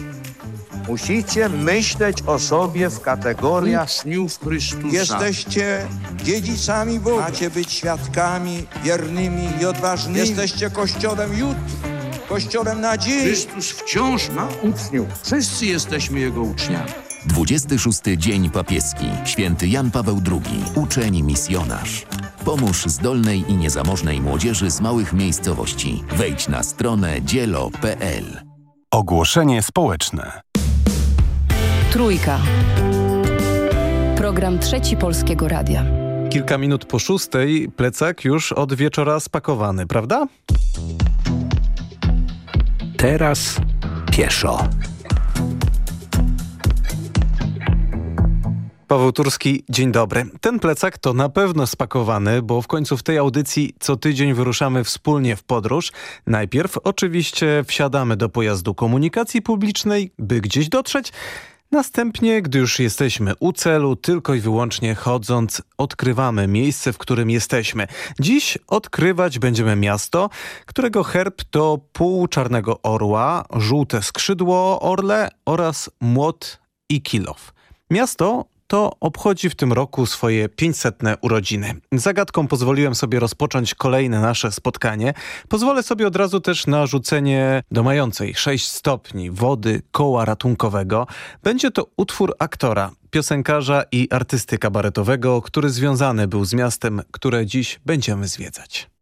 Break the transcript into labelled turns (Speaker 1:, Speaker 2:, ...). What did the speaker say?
Speaker 1: Musicie myśleć o sobie w kategoriach
Speaker 2: Uczniów Chrystusa.
Speaker 3: Jesteście dziedzicami Boga. Macie być świadkami wiernymi i odważnymi. Jesteście Kościołem jutro, Kościołem nadziei.
Speaker 2: Chrystus wciąż ma uczniów. Wszyscy jesteśmy Jego uczniami.
Speaker 4: 26. Dzień Papieski. Święty Jan Paweł II. Uczeń misjonarz. Pomóż zdolnej i niezamożnej młodzieży z małych miejscowości. Wejdź na stronę dzielo.pl.
Speaker 5: Ogłoszenie społeczne.
Speaker 6: Trójka. Program Trzeci Polskiego Radia.
Speaker 7: Kilka minut po 6:00, plecak już od wieczora spakowany, prawda?
Speaker 8: Teraz pieszo.
Speaker 7: Paweł Turski, dzień dobry. Ten plecak to na pewno spakowany, bo w końcu w tej audycji co tydzień wyruszamy wspólnie w podróż. Najpierw oczywiście wsiadamy do pojazdu komunikacji publicznej, by gdzieś dotrzeć. Następnie, gdy już jesteśmy u celu, tylko i wyłącznie chodząc, odkrywamy miejsce, w którym jesteśmy. Dziś odkrywać będziemy miasto, którego herb to pół czarnego orła, żółte skrzydło orle oraz młot i kilof. Miasto to obchodzi w tym roku swoje 500. urodziny. Zagadką pozwoliłem sobie rozpocząć kolejne nasze spotkanie. Pozwolę sobie od razu też na rzucenie do mającej 6 stopni wody koła ratunkowego. Będzie to utwór aktora, piosenkarza i artysty kabaretowego, który związany był z miastem, które dziś będziemy zwiedzać.